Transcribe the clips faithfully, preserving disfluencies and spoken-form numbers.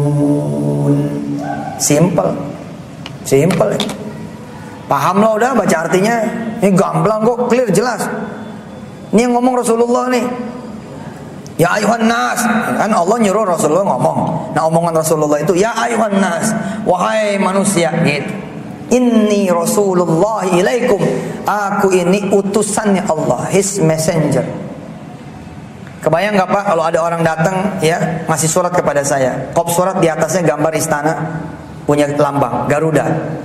Simple, simple. Paham lah udah baca artinya. Ini gamblang kok, clear jelas. Ini yang ngomong Rasulullah nih. Ya ayuhan nas, kan Allah nyuruh Rasulullah ngomong. Nah omongan Rasulullah itu ya ayuhan nas, wahai manusia gitu. Inni Rasulullah ilaikum, aku ini utusannya Allah, His messenger. Kebayang gak Pak kalau ada orang datang ya ngasih surat kepada saya, kop surat di atasnya gambar istana punya lambang Garuda.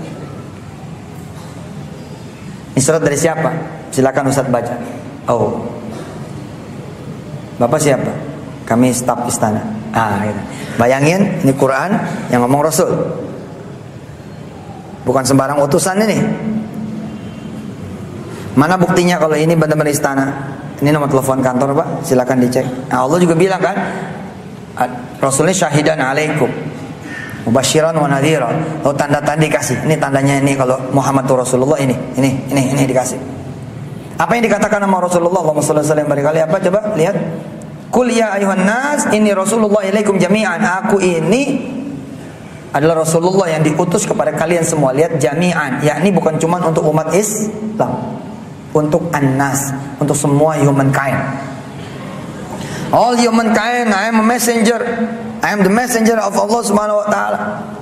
Ini surat dari siapa? Silakan Ustaz baca. Oh, Bapak siapa? Kami staf istana. Ah, gitu. Bayangin ini Quran yang ngomong Rasul. Bukan sembarang utusan ini. Mana buktinya kalau ini benar-benar istana? Ini nomor telepon kantor Pak, silakan dicek. Nah, Allah juga bilang kan, Rasulnya syahidan alaikum, mubasyiran wa nadhira. Oh tanda-tanda dikasih. Ini tandanya ini kalau Muhammad itu Rasulullah ini, ini, ini, ini dikasih. Apa yang dikatakan sama Rasulullah? Allahumma shalli alaihi wasallam berkali apa? Coba lihat. Qul ya ayuhan nas, inni Rasulullah ilaikum jami'an. Aku ini adalah Rasulullah yang diutus kepada kalian semua. Lihat jami'an, yakni bukan cuma untuk umat Islam, untuk an-nas, untuk semua humankind. All humankind, I am a messenger. I am the messenger of Allah Subhanahu wa taala.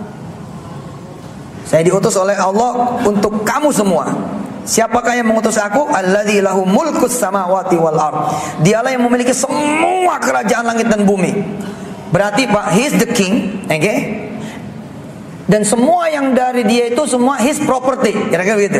Saya diutus oleh Allah untuk kamu semua. Siapakah yang mengutus aku? Alladzi lahu mulkus samawati wal ard. Dialah yang memiliki semua kerajaan langit dan bumi. Berarti Pak, he is the king, oke? Okay? Dan semua yang dari dia itu semua his property, kira-kira begitu.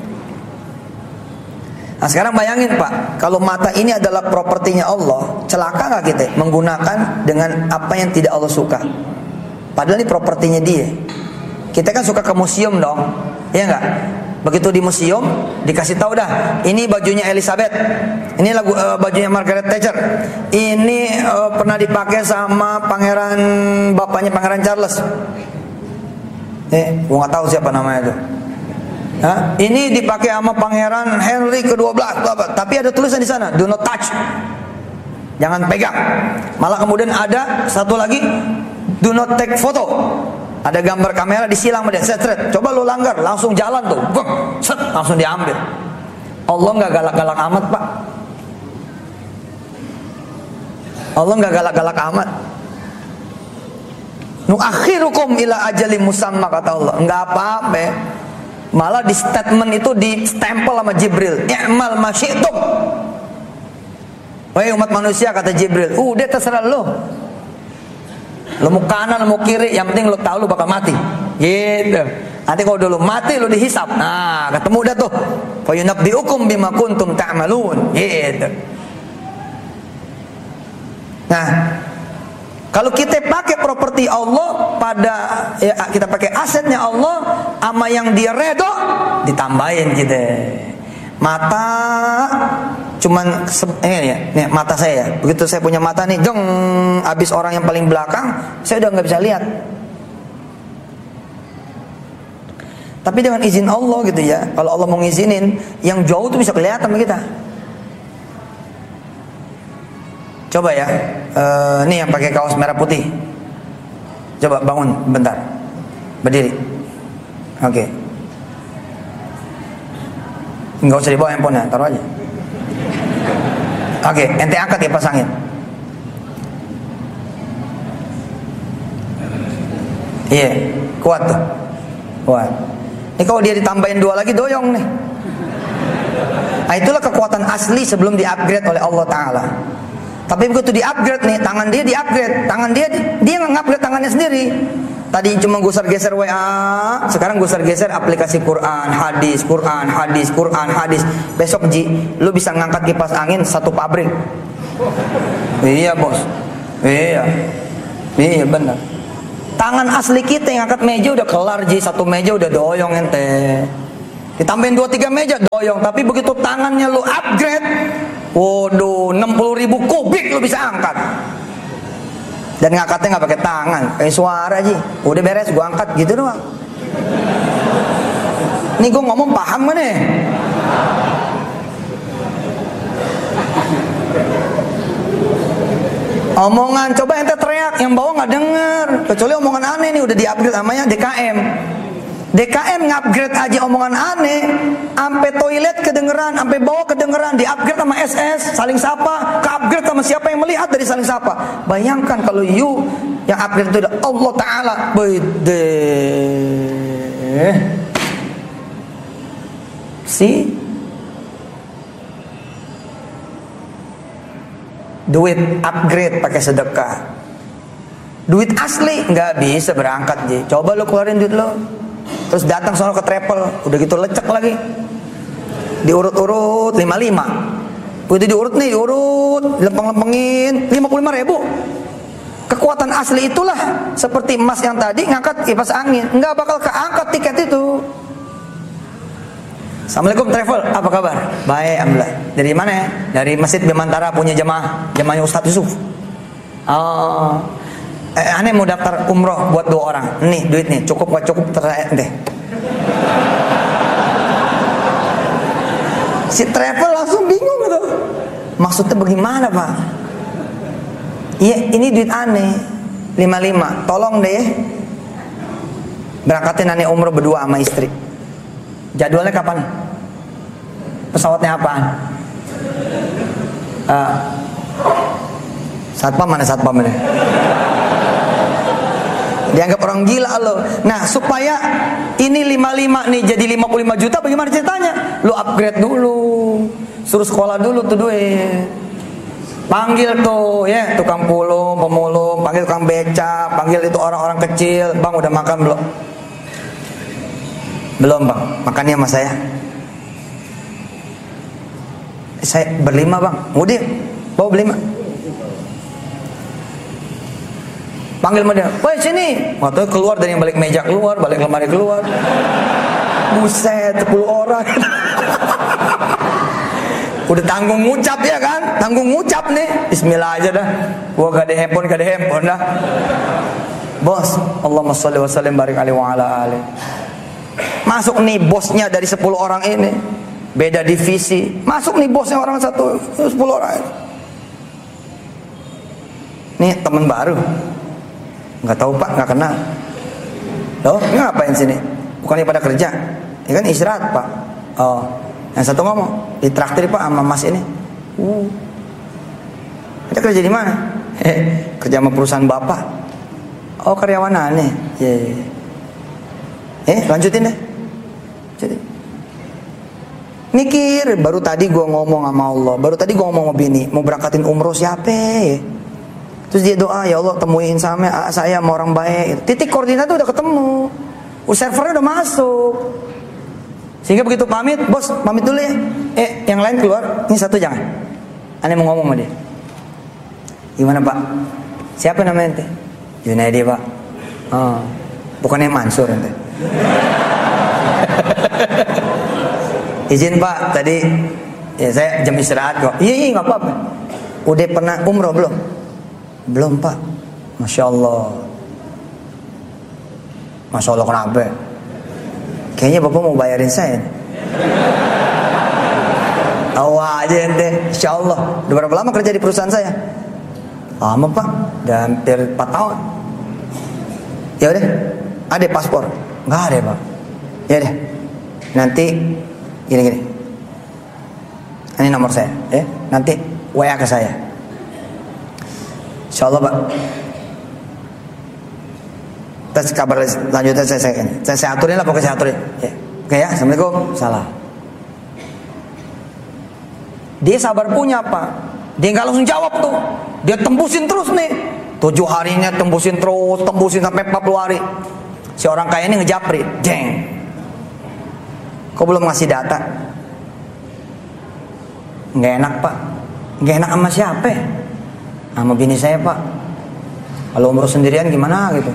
Nah sekarang bayangin Pak, kalau mata ini adalah propertinya Allah, celaka nggak kita menggunakan dengan apa yang tidak Allah suka? Padahal ini propertinya dia. Kita kan suka ke museum dong, ya nggak? Begitu di museum dikasih tahu dah, ini bajunya Elizabeth, ini lagu uh, bajunya Margaret Thatcher, ini uh, pernah dipakai sama pangeran bapaknya pangeran Charles. Eh, gua nggak tahu siapa namanya itu. Hah? Ini dipakai sama pangeran Henry kedua belas, tapi ada tulisan di sana, do not touch, jangan pegang. Malah kemudian ada satu lagi, do not take photo. Ada gambar kamera disilang sama dia, set, coba lu langgar, langsung jalan tuh, buk, set, langsung diambil. Allah nggak galak-galak amat Pak. Allah nggak galak-galak amat. Nuakhirukum ila ajalim musamma, kata Allah. Nggak apa-apa. Malah di statement itu di stempel sama Jibril, i'mal ma syi'tum. Wahai umat manusia, kata Jibril, udah terserah lu. Lu mau kanan, lu mau kiri, yang penting lu tahu lu bakal mati. Gitu. Nanti kalau dulu mati lu dihisap. Nah, ketemu dah tuh. Fa yunabbiukum bima kuntum ta'malun. Gitu. Nah, kalau kita pakai properti Allah pada ya, kita pakai asetnya Allah sama yang dia redho, ditambahin kita. Mata cuman eh ya, nih mata saya. Begitu saya punya mata nih, jeng, habis orang yang paling belakang, saya udah nggak bisa lihat. Tapi dengan izin Allah gitu ya, kalau Allah mau ngizinin, yang jauh tuh bisa kelihatan sama kita. Coba ya, uh, nih yang pakai kaos merah putih. Coba bangun bentar, berdiri. Oke. Okay. Enggak usah dibawa handphonenya, taruh aja. Oke, okay, ente angkat ya pasangin. Iya, yeah, kuat tuh. Kuat. Ini kalau dia ditambahin dua lagi doyong nih. Nah, itulah kekuatan asli sebelum di-upgrade oleh Allah Ta'ala. Tapi begitu di-upgrade nih, tangan dia di-upgrade. Tangan dia, dia nge-upgrade tangannya sendiri. Tadi cuma gusar-geser W A, sekarang gusar-geser aplikasi Quran, hadis, Quran, hadis, Quran, hadis. Besok Ji, lu bisa ngangkat kipas angin satu pabrik. Iya bos, iya, iya benar. Tangan asli kita yang angkat meja udah kelar Ji, satu meja udah doyong ente. Ditambahin dua tiga meja doyong, tapi begitu tangannya lu upgrade, waduh, enam puluh ribu kubik lu bisa angkat. Dan ngangkatnya nggak pakai tangan, kayak suara aja. Udah beres, gua angkat gitu doang. Nih gua ngomong paham gak nih? Omongan, coba ente teriak, yang bawah nggak denger. Kecuali omongan aneh nih udah di-upgrade namanya D K M. D K M ngupgrade aja omongan aneh, sampai toilet kedengeran, sampai bawah kedengeran, di-upgrade sama S S, saling sapa, ke-upgrade sama siapa yang melihat dari saling sapa. Bayangkan kalau you yang upgrade itu Allah Ta'ala. Bede. Si duit upgrade pakai sedekah. Duit asli nggak bisa berangkat, Ji. Coba lo keluarin duit lo, terus datang sono ke travel, udah gitu lecek lagi, diurut-urut lima puluh lima, udah diurut nih, diurut, lempeng-lempengin lima puluh lima ribu. Kekuatan asli itulah seperti emas yang tadi ngangkat kipas angin, nggak bakal keangkat tiket itu. Assalamualaikum travel, apa kabar? Baik, alhamdulillah. Dari mana ya? Dari Masjid Bimantara, punya jemaah, jemaahnya Ustadz Yusuf. Oh, eh, aneh mau daftar umroh buat dua orang. Nih duit nih, cukup gak cukup terkait deh. Si travel langsung bingung gitu. Maksudnya bagaimana Pak? Iya, ini duit aneh lima puluh lima. Tolong deh berangkatin aneh umroh berdua sama istri. Jadwalnya kapan? Pesawatnya apaan? Uh, satpam mana satpam ini? Dianggap orang gila loh. Nah, supaya ini lima puluh lima nih jadi lima puluh lima juta, bagaimana ceritanya? Lu upgrade dulu, suruh sekolah dulu tuh duit. Panggil tuh ya tukang pulung, pemulung, panggil tukang beca, panggil itu orang-orang kecil. Bang udah makan belum? Belum bang, makannya sama saya. Saya berlima bang, udah bawa berlima. Panggil sama dia, woi sini. Waktu keluar dari yang balik meja keluar, balik lemari keluar. Buset, sepuluh orang. Udah tanggung ngucap ya kan, tanggung ngucap nih. Bismillah aja dah. Gua gak ada handphone, gak ada handphone dah. Bos, Allahumma sholli wa sallim barik alaihi wa ala alihi. Masuk nih bosnya dari sepuluh orang ini, beda divisi. Masuk nih bosnya orang satu, sepuluh orang ini. Nih teman baru, nggak tahu pak, nggak kenal. Loh, ini ngapain sini? Bukannya pada kerja? Ya kan istirahat pak. Oh, yang satu ngomong, ditraktir pak sama mas ini. Uh, kita kerja di mana? Eh, kerja sama perusahaan bapak. Oh karyawan aneh. Yeah. Eh lanjutin deh. Jadi mikir, baru tadi gue ngomong sama Allah, baru tadi gue ngomong sama bini, mau berangkatin umroh siapa ya? Terus dia doa, ya Allah temuin sama saya sama orang baik. Titik koordinat udah ketemu, servernya udah masuk. Sehingga begitu pamit, bos pamit dulu ya. Eh yang lain keluar, ini satu jangan. Aneh mau ngomong sama dia. Gimana pak? Siapa namanya ente? Junaidi pak. Oh, bukannya Mansur ente. Izin pak, tadi ya saya jam istirahat kok. Iya iya nggak apa-apa. Udah pernah umroh belum? Belum pak. Masya Allah. Masya Allah kenapa? Kayaknya bapak mau bayarin saya. Tahu aja ente. Insya Allah. Udah berapa lama kerja di perusahaan saya? Lama pak. Udah hampir empat tahun. Ya udah. Ada paspor? Nggak ada pak. Ya deh, nanti gini-gini. Ini nomor saya, ya. Nanti W A ke saya. Insya Allah pak. Terus kabar lanjutnya saya saya, saya, saya aturin lah, pokoknya saya aturin. Ya. Oke ya, assalamualaikum. Salah. Dia sabar punya pak. Dia nggak langsung jawab tuh. Dia tembusin terus nih. Tujuh harinya tembusin terus, tembusin sampai empat puluh hari. Si orang kaya ini ngejapri, jeng. Kok belum ngasih data? Nggak enak pak. Nggak enak sama siapa? Sama bini saya pak. Kalau umroh sendirian gimana gitu.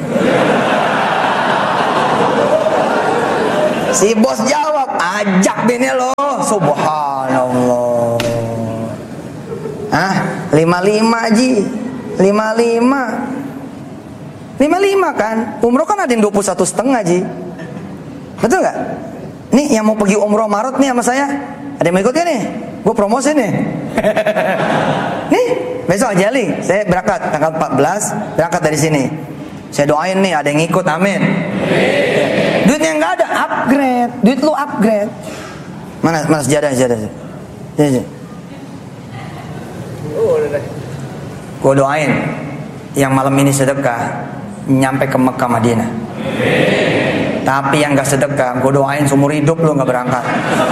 Si bos jawab, ajak bini lo. Subhanallah. Ah, lima lima ji, lima lima, lima lima kan? Umroh kan ada yang dua puluh satu setengah ji. Betul nggak? Nih yang mau pergi umroh Maret nih sama saya, ada yang mau ikut ya nih? Gue promosi nih. Nih besok aja li, saya berangkat tanggal empat belas, berangkat dari sini. Saya doain nih ada yang ikut, amin. Duitnya nggak ada, upgrade, duit lu upgrade. Mana mana sejadah sejadah. Sejadah. Gue doain yang malam ini sedekah nyampe ke Mekah Madinah. Tapi yang nggak sedekah, gue doain seumur hidup lu nggak berangkat.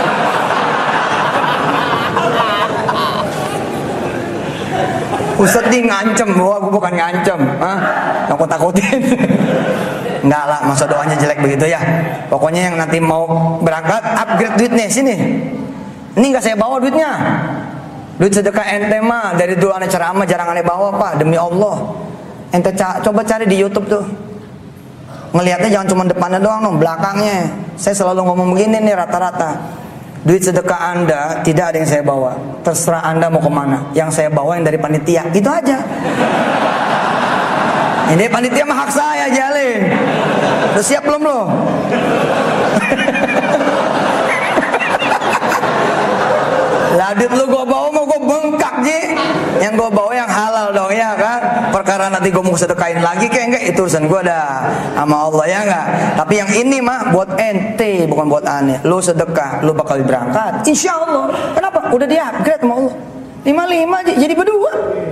Ustadz nih ngancem, wah gue bukan ngancem, ah, takut-takutin. Enggak lah, masa doanya jelek begitu ya. Pokoknya yang nanti mau berangkat, upgrade duitnya sini. Ini nggak saya bawa duitnya. Duit sedekah ente mah dari dulu aneh ceramah jarang aneh bawa pak, demi Allah. Ente ca coba cari di YouTube tuh. Ngelihatnya jangan cuma depannya doang, no, belakangnya. Saya selalu ngomong begini nih rata-rata. Duit sedekah Anda tidak ada yang saya bawa. Terserah Anda mau kemana. Yang saya bawa yang dari panitia. Itu aja. Ini panitia mah hak saya, Jalin. Udah siap belum lo? Lah duit lu gue bawa mau gue bengkak Ji. Yang gue bawa yang halal dong ya kan. Perkara nanti gue mau sedekahin lagi kayak enggak, itu urusan gue dah sama Allah ya enggak. Tapi yang ini mah buat ente, bukan buat aneh. Lu sedekah, lu bakal berangkat insya Allah. Kenapa? Udah di upgrade sama Allah. Lima lima jadi berdua.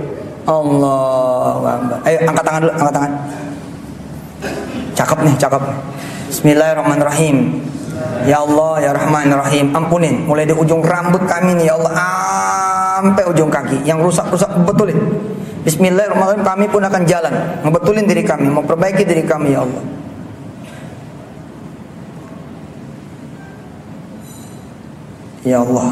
Allah Akbar. Ayo angkat tangan dulu, angkat tangan. Cakep nih, cakep. Bismillahirrahmanirrahim. Ya Allah, ya Rahman, ya Rahim, ampunin mulai di ujung rambut kami nih ya Allah sampai ujung kaki yang rusak-rusak betulin. Bismillahirrahmanirrahim, kami pun akan jalan ngebetulin diri kami, memperbaiki diri kami ya Allah. Ya Allah.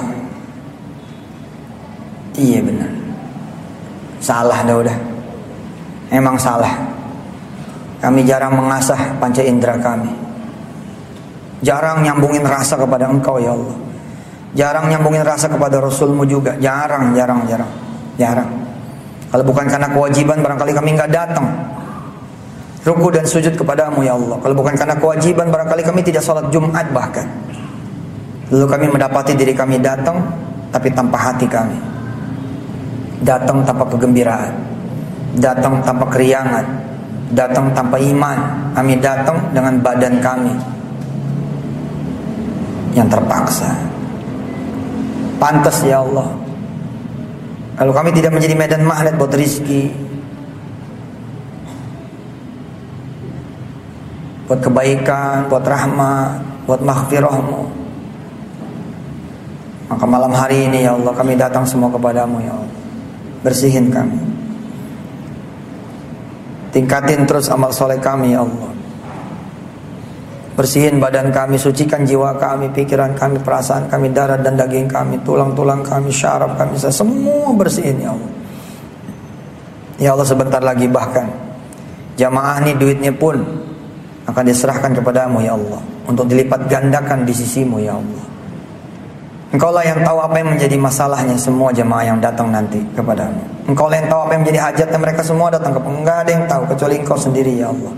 Iya benar. Salah dah udah. Emang salah. Kami jarang mengasah panca indera kami. Jarang nyambungin rasa kepada Engkau ya Allah. Jarang nyambungin rasa kepada Rasulmu juga. Jarang, jarang, jarang. Jarang. Kalau bukan karena kewajiban barangkali kami nggak datang ruku dan sujud kepadamu ya Allah. Kalau bukan karena kewajiban barangkali kami tidak sholat Jumat bahkan. Lalu kami mendapati diri kami datang tapi tanpa hati kami. Datang tanpa kegembiraan. Datang tanpa keriangan. Datang tanpa iman. Kami datang dengan badan kami yang terpaksa. Pantas ya Allah. Kalau kami tidak menjadi medan magnet buat rizki, buat kebaikan, buat rahmat, buat maghfirahmu, maka malam hari ini ya Allah kami datang semua kepadamu ya Allah. Bersihin kami. Tingkatin terus amal soleh kami ya Allah. Bersihin badan kami, sucikan jiwa kami, pikiran kami, perasaan kami, darah dan daging kami, tulang-tulang kami, syaraf kami, semua bersihin ya Allah. Ya Allah sebentar lagi bahkan jamaah ini duitnya pun akan diserahkan kepadamu ya Allah, untuk dilipat gandakan di sisimu ya Allah. Engkau lah yang tahu apa yang menjadi masalahnya semua jamaah yang datang nanti kepadamu. Engkau lah yang tahu apa yang menjadi hajatnya mereka semua datang kepadamu. Enggak ada yang tahu kecuali Engkau sendiri ya Allah.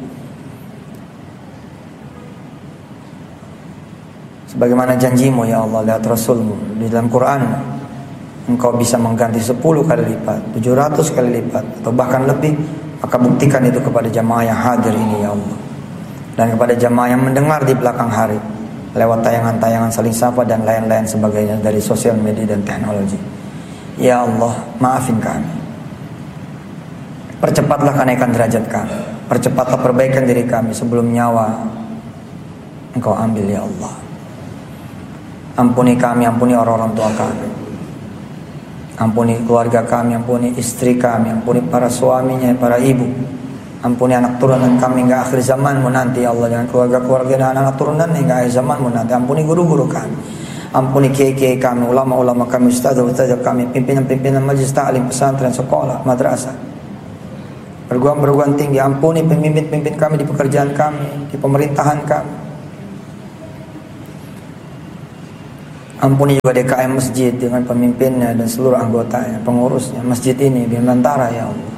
Sebagaimana janjimu ya Allah lihat Rasulmu di dalam Quran, Engkau bisa mengganti sepuluh kali lipat, tujuh ratus kali lipat, atau bahkan lebih. Maka buktikan itu kepada jamaah yang hadir ini ya Allah, dan kepada jamaah yang mendengar di belakang hari lewat tayangan-tayangan saling sapa dan lain-lain sebagainya dari sosial media dan teknologi. Ya Allah, maafin kami. Percepatlah kenaikan derajat kami. Percepatlah perbaikan diri kami sebelum nyawa Engkau ambil ya Allah. Ampuni kami, ampuni orang-orang tua kami, ampuni keluarga kami, ampuni istri kami, ampuni para suaminya, para ibu, ampuni anak turunan kami hingga akhir zamanmu nanti ya Allah, dengan keluarga-keluarga dan anak turunan hingga akhir zamanmu nanti. Ampuni guru-guru kami, ampuni kiai-kiai kami, ulama-ulama kami, ustadzah-ustadzah kami, pimpinan-pimpinan majelis ta'lim, pesantren, sekolah, madrasah, perguruan-perguruan tinggi. Ampuni pemimpin-pemimpin kami di pekerjaan kami, di pemerintahan kami. Ampuni juga D K M masjid dengan pemimpinnya dan seluruh anggotanya, pengurusnya masjid ini di Nusantara ya Allah.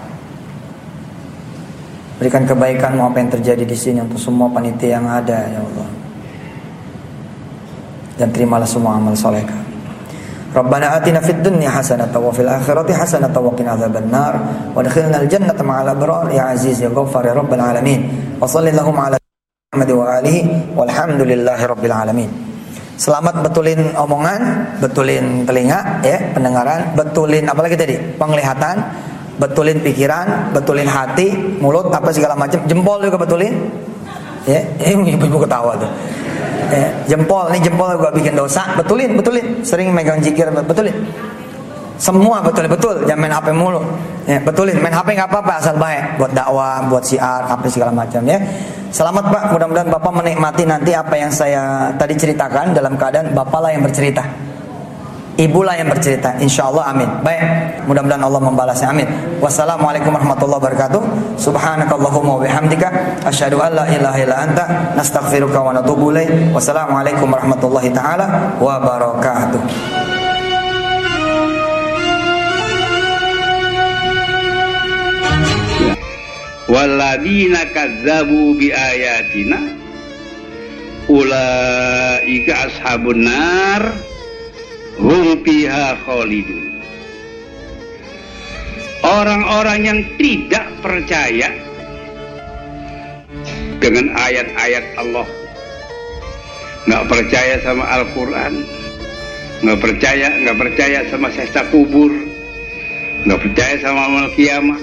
Berikan kebaikan-Mu apa yang terjadi di sini untuk semua panitia yang ada ya Allah. Dan terimalah semua amal soleh kami. Rabbana atina fid dunya hasanatan wa fil akhirati hasanatan wa qina adzabannar wa adkhilnal jannata ma'al abrar ya aziz ya ghaffar ya rabbal alamin. Wa shallallahu ala Muhammad wa alihi walhamdulillahi rabbil alamin. Selamat betulin omongan, betulin telinga ya, pendengaran, betulin apalagi tadi? Penglihatan, betulin pikiran, betulin hati, mulut apa segala macam, jempol juga betulin. Ya, eh ibu-ibu ketawa tuh. Eh, jempol, nih jempol gua bikin dosa, betulin, betulin. Sering megang jikir, betulin. Semua betul betul, jangan main H P mulu. Ya, betulin, main H P nggak apa-apa asal baik, buat dakwah, buat siar, H P segala macam ya. Selamat Pak, mudah-mudahan Bapak menikmati nanti apa yang saya tadi ceritakan dalam keadaan Bapak lah yang bercerita. Ibu lah yang bercerita, insya Allah, amin. Baik, mudah-mudahan Allah membalasnya, amin. Wassalamualaikum warahmatullahi wabarakatuh. Subhanakallahumma wa bihamdika asyhadu an la ilaha illa anta nastaghfiruka wa natubu ilaik. Wassalamualaikum warahmatullahi taala wabarakatuh. Walladzina kadzdzabu biayatina ulaika ashabun nar hum fiha khalidun. Orang-orang yang tidak percaya dengan ayat-ayat Allah, nggak percaya sama Al-Quran, nggak percaya nggak percaya sama siksa kubur, nggak percaya sama amal kiamat.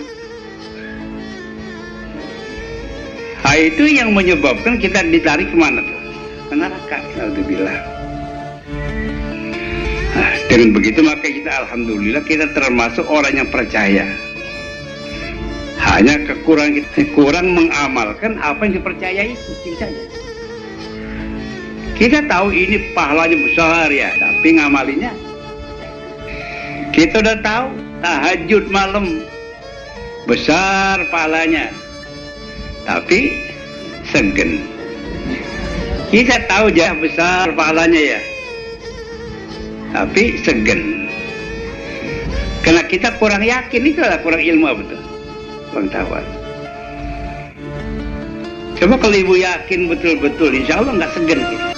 Nah, itu yang menyebabkan kita ditarik kemana tuh? Ke neraka. Alhamdulillah. Nah, dengan begitu maka kita alhamdulillah kita termasuk orang yang percaya. Hanya kekurangan kita kurang mengamalkan apa yang dipercayai itu saja. Kita tahu ini pahalanya besar ya, tapi ngamalinya. Kita udah tahu tahajud malam besar pahalanya, tapi segen. Kita tahu jah besar pahalanya ya, tapi segen. Karena kita kurang yakin, itu adalah kurang ilmu betul, kurang tahu. Coba kalau ibu yakin betul-betul, insya Allah nggak segen kita.